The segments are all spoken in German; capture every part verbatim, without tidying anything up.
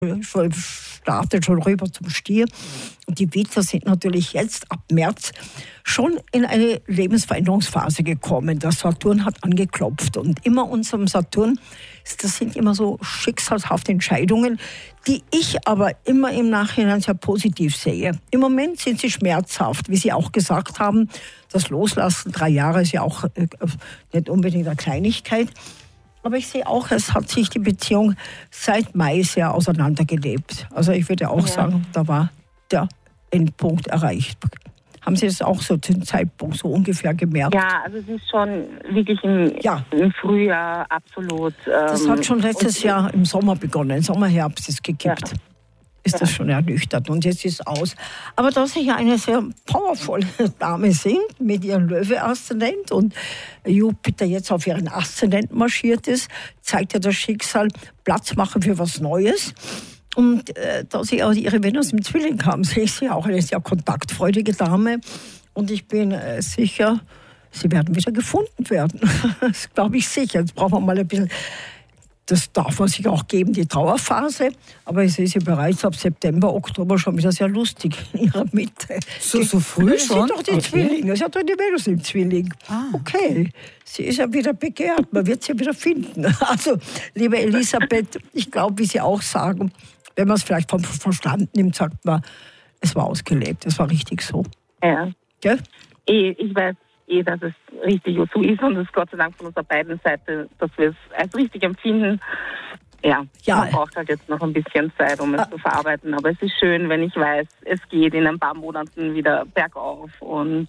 startet schon rüber zum Stier. Und die Widder sind natürlich jetzt ab März schon in eine Lebensveränderungsphase gekommen. Der Saturn hat angeklopft und immer unserem Saturn, das sind immer so schicksalshafte Entscheidungen, die ich aber immer im Nachhinein sehr positiv sehe. Im Moment sind sie schmerzhaft, wie Sie auch gesagt haben. Das Loslassen, drei Jahre ist ja auch äh, nicht unbedingt eine Kleinigkeit. Aber ich sehe auch, es hat sich die Beziehung seit Mai sehr auseinandergelebt. Also ich würde auch ja. sagen, da war der Endpunkt erreicht. Haben Sie das auch so zum Zeitpunkt so ungefähr gemerkt? Ja, also es ist schon wirklich im, ja. im Frühjahr absolut. Ähm, das hat schon letztes Jahr im Sommer begonnen, Sommer, Herbst ist gekippt. Ja. Ist das schon ernüchtert und jetzt ist es aus. Aber da Sie ja eine sehr powervolle Dame sind, mit ihrem Löwe-Aszendent und Jupiter jetzt auf ihren Aszendent marschiert ist, zeigt ja das Schicksal Platz machen für was Neues. Und äh, da Sie auch Ihre Venus im Zwilling haben, sehe ich Sie auch eine sehr kontaktfreudige Dame. Und ich bin äh, sicher, Sie werden wieder gefunden werden. Das glaube ich sicher. Jetzt brauchen wir mal ein bisschen... Das darf man sich auch geben, die Trauerphase. Aber ich sehe sie bereits ab September, Oktober schon wieder sehr lustig in ihrer Mitte. So, so früh sie schon? Sie doch die okay. Zwillinge. Sie hat doch die Venus im Zwilling. Ah. Okay, sie ist ja wieder begehrt. Man wird sie wieder finden. Also, liebe Elisabeth, ich glaube, wie Sie auch sagen, wenn man es vielleicht vom Verstand nimmt, sagt man, es war ausgelebt. Es war richtig so. Ja. Gell? Ich, ich weiß eh, dass es richtig so ist und es ist Gott sei Dank von unserer beiden Seite, dass wir es als richtig empfinden. Ja, ja, man braucht halt jetzt noch ein bisschen Zeit, um es ah. zu verarbeiten. Aber es ist schön, wenn ich weiß, es geht in ein paar Monaten wieder bergauf. Und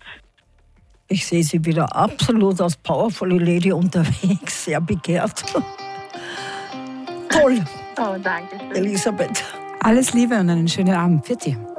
ich sehe Sie wieder absolut als powervolle Lady unterwegs, sehr begehrt. Toll. Oh, danke schön. Elisabeth. Alles Liebe und einen schönen Abend. Für dich.